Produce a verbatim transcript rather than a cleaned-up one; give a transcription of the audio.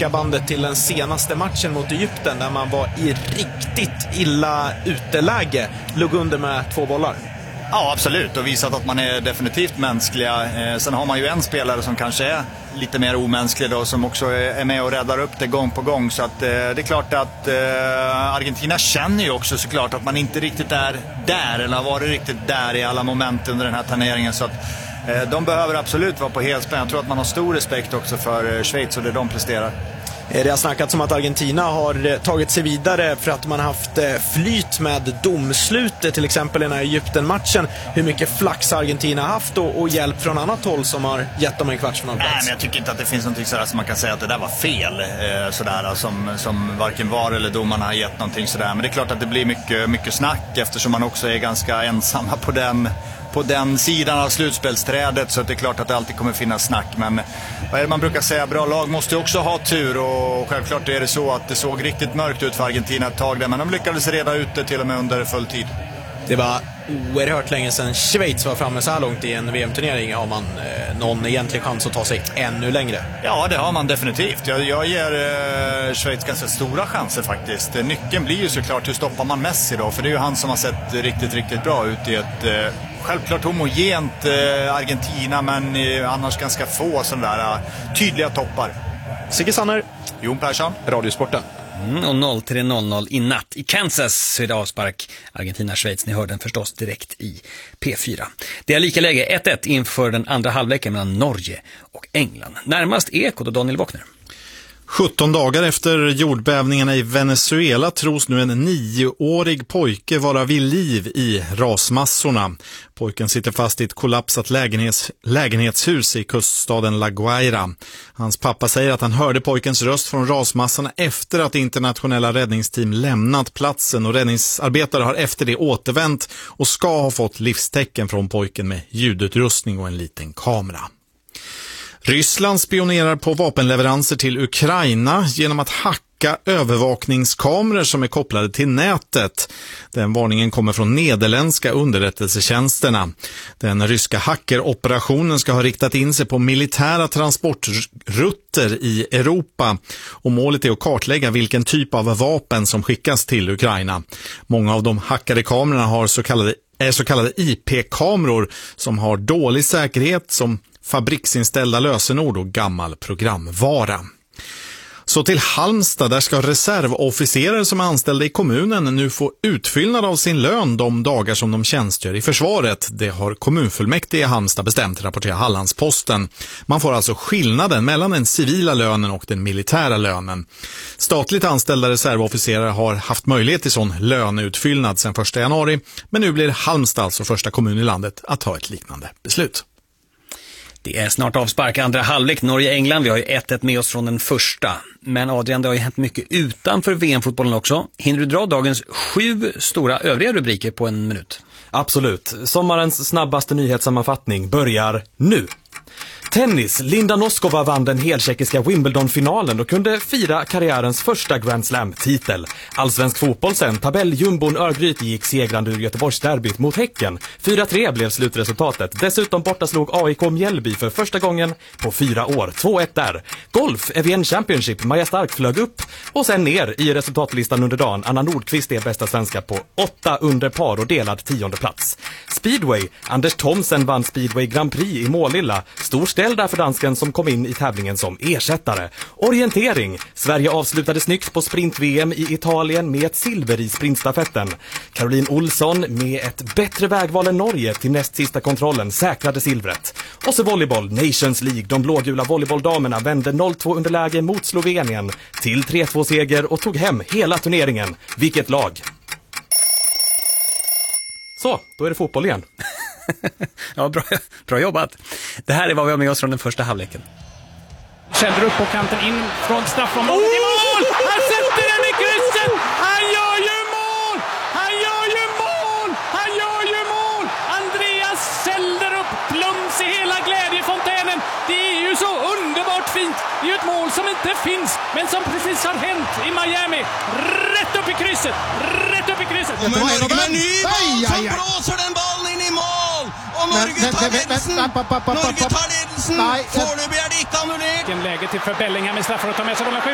backa bandet till den senaste matchen mot Egypten där man var i riktigt illa uteläge, låg under med två bollar. Ja, absolut, och visat att man är definitivt mänskliga. Eh, sen har man ju en spelare som kanske är lite mer omänsklig då, som också är med och räddar upp det gång på gång. Så att, eh, det är klart att eh, Argentina känner ju också såklart att man inte riktigt är där, eller har varit riktigt där i alla moment under den här turneringen. Så att eh, de behöver absolut vara på helspänn. Jag tror att man har stor respekt också för eh, Schweiz och det de presterar. Det har snackats om att Argentina har tagit sig vidare för att man har haft flyt med domslutet, till exempel i den här Egypten-matchen. Hur mycket flax Argentina har haft och, och hjälp från annat håll som har gett dem en kvartsfinalplats? Nej, men jag tycker inte att det finns någonting sådär som man kan säga att det där var fel, eh, sådär, som, som varken var eller domarna har gett någonting sådär. Men det är klart att det blir mycket, mycket snack eftersom man också är ganska ensamma på den på den sidan av slutspelsträdet, så att det är klart att det alltid kommer finnas snack. Men vad är det man brukar säga, bra lag måste också ha tur, och självklart är det så att det såg riktigt mörkt ut för Argentina ett tag där, men de lyckades reda ut det till och med under full tid. Det var oerhört länge sedan Schweiz var framme så här långt i en V M-turnering. Har man eh, någon egentlig chans att ta sig ännu längre? Ja, det har man definitivt. Jag, jag ger eh, Schweiz ganska stora chanser faktiskt. Nyckeln blir ju såklart hur stoppar man Messi då, för det är ju han som har sett riktigt, riktigt bra ut i ett eh, självklart homogent eh, Argentina, men eh, annars ganska få sådana där eh, tydliga toppar. Sigge Sanner, Jon Persson, Radiosporten. Mm, och noll tre noll noll i natt i Kansas så är det avspark Argentina-Schweiz. Ni hör den förstås direkt i P fyra. Det är lika läge ett ett inför den andra halvleken mellan Norge och England. Närmast Ekot och Daniel Wockner. sjutton dagar efter jordbävningarna i Venezuela tros nu en nioårig pojke vara vid liv i rasmassorna. Pojken sitter fast i ett kollapsat lägenhets, lägenhetshus i kuststaden La Guaira. Hans pappa säger att han hörde pojkens röst från rasmassorna efter att internationella räddningsteam lämnat platsen, och räddningsarbetare har efter det återvänt och ska ha fått livstecken från pojken med ljudutrustning och en liten kamera. Ryssland spionerar på vapenleveranser till Ukraina genom att hacka övervakningskameror som är kopplade till nätet. Den varningen kommer från nederländska underrättelsetjänsterna. Den ryska hackeroperationen ska ha riktat in sig på militära transportrutter i Europa, och målet är att kartlägga vilken typ av vapen som skickas till Ukraina. Många av de hackade kamerorna har så kallade, är så kallade I P-kameror som har dålig säkerhet, som fabriksinställda lösenord och gammal programvara. Så till Halmstad, där ska reservofficerare som är anställda i kommunen nu få utfyllnad av sin lön de dagar som de tjänstgör i försvaret. Det har kommunfullmäktige i Halmstad bestämt, rapporterar Hallandsposten. Man får alltså skillnaden mellan den civila lönen och den militära lönen. Statligt anställda reservofficerare har haft möjlighet till sån löneutfyllnad sedan första januari, men nu blir Halmstad alltså första kommun i landet att ta ett liknande beslut. Det är snart avspark andra halvlek Norge-England. Vi har ju ett ett med oss från den första. Men Adrian, det har ju hänt mycket utanför V M-fotbollen också. Hinner du dra dagens sju stora övriga rubriker på en minut? Absolut. Sommarens snabbaste nyhetssammanfattning börjar nu. Tennis. Linda Noskova vann den heltjeckiska Wimbledon-finalen och kunde fira karriärens första Grand Slam-titel. Allsvensk fotboll sen. Tabelljumbon Örgryte gick segrande ur Göteborgsderbyt mot Häcken. fyra tre blev slutresultatet. Dessutom bortaslog A I K Mjällby för första gången på fyra år. två ett där. Golf. Evian Championship. Maja Stark flög upp och sen ner i resultatlistan under dagen. Anna Nordqvist är bästa svenska på åtta under par och delad tionde plats. Speedway. Anders Thomsen vann Speedway Grand Prix i Målilla. Stor ställ för dansken som kom in i tävlingen som ersättare. Orientering. Sverige avslutade snyggt på sprint-V M i Italien med ett silver i sprintstafetten. Caroline Olsson med ett bättre vägval än Norge till näst sista kontrollen säkrade silvret. Och så volleyboll, Nations League. De blågula volleybolldamerna vände noll två underläge mot Slovenien till tre två seger och tog hem hela turneringen. Vilket lag! Så, då är det fotboll igen. Ja, bra, bra jobbat. Det här är vad vi har med oss från den första halvleken. Kälder upp på kanten in från straffområdet i mål! Han sätter den i krysset! Han gör ju mål! Han gör ju mål! Han gör ju mål! Andreas Kälder upp plums i hela glädjefontänen. Det är ju så underbart fint. Det är ju ett mål som inte finns, men som precis har hänt i Miami. Rätt upp i krysset! Rätt upp i krysset! Men Norge med ny boll som blåser den bollen in i mål! Och Norge tar ledelsen! Norge tar ledelsen! Får du Bjerdikta annullering? Läge till för Bellingham i straffar och tar med sig de här